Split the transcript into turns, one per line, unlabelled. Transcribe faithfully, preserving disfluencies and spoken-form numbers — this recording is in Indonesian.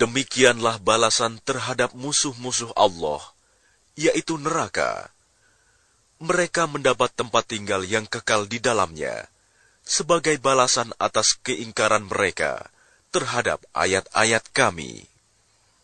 Demikianlah balasan terhadap musuh-musuh Allah, yaitu neraka. Mereka mendapat tempat tinggal yang kekal di dalamnya, sebagai balasan atas keingkaran mereka terhadap ayat-ayat Kami.